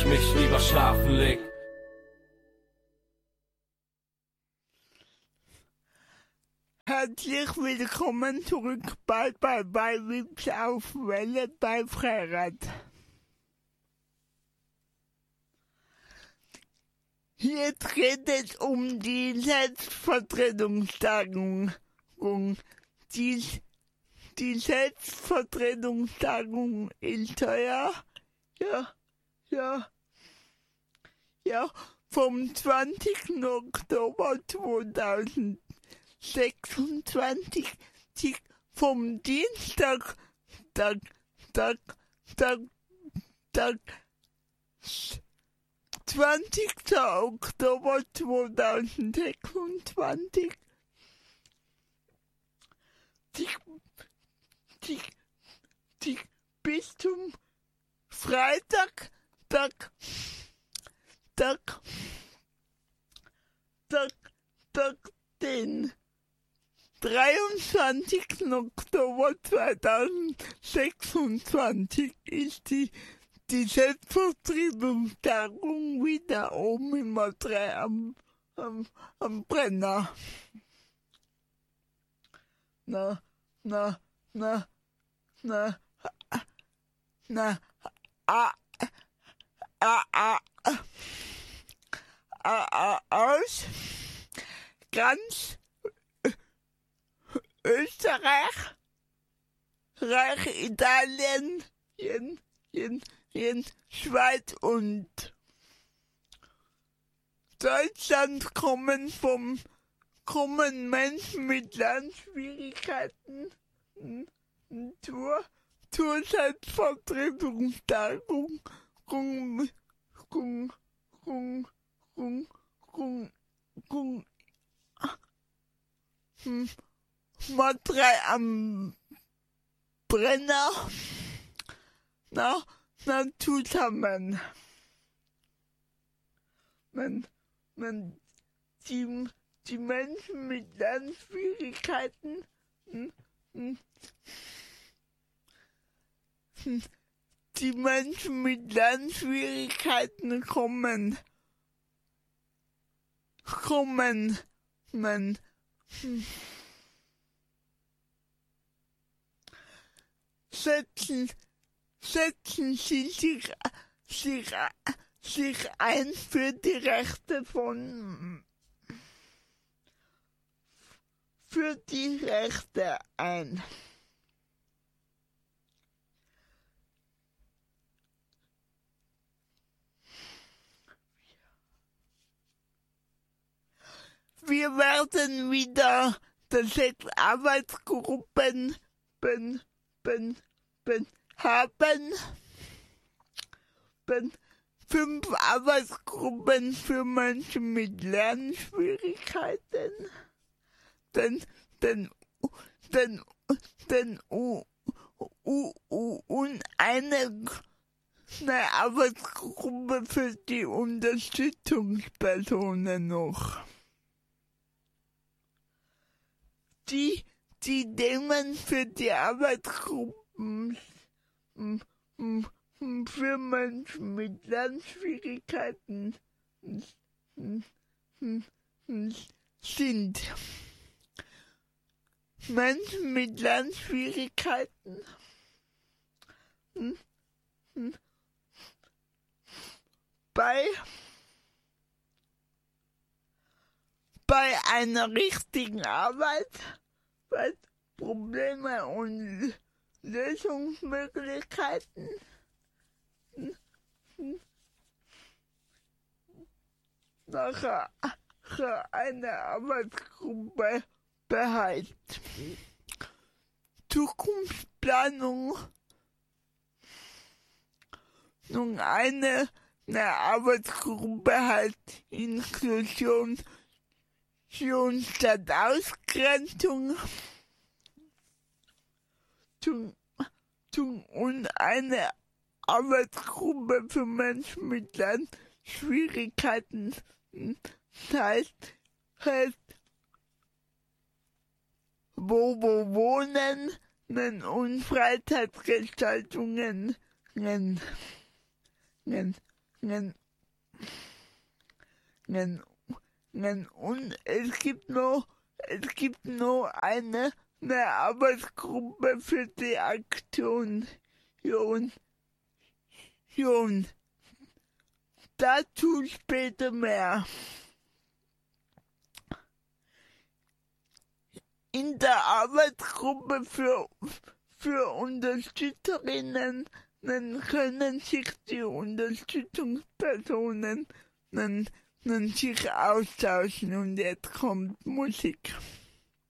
mich lieber schlafen leg. Herzlich willkommen zurück bei Wips auf Welle bei Freirad. Hier geht es um die Selbstvertretungstagung. Die Selbstvertretungstagung ist teuer. Ja, vom 20. Oktober 2026 vom Dienstag, 20. Oktober 2026 bis zum Freitag, den 23. Oktober 2026 ist die Selbstvertretungstagung wieder oben im Madre am Brenner. Aus ganz Österreich, Italien, Schweiz und Deutschland kommen Menschen mit Lernschwierigkeiten zur Selbstvertretungstagung Madre am Brenner zusammen. Die Menschen mit Lernschwierigkeiten kommen setzen sie sich ein für die Rechte ein. Wir werden wieder 6 Arbeitsgruppen haben. 5 Arbeitsgruppen für Menschen mit Lernschwierigkeiten. Und eine Arbeitsgruppe für die Unterstützungspersonen noch. Die Themen für die Arbeitsgruppen für Menschen mit Lernschwierigkeiten sind Menschen mit Lernschwierigkeiten bei einer richtigen Arbeit, Probleme und Lösungsmöglichkeiten nachher eine Arbeitsgruppe behält. Zukunftsplanung nun eine Arbeitsgruppe halt Inklusion statt Ausgrenzung und eine Arbeitsgruppe für Menschen mit Lernschwierigkeiten heißt wo Wohnen und Freizeitgestaltungen Und es gibt noch eine Arbeitsgruppe für die Aktion. Dazu später mehr. In der Arbeitsgruppe für Unterstützerinnen können sich die Unterstützungspersonen sich austauschen und jetzt kommt Musik.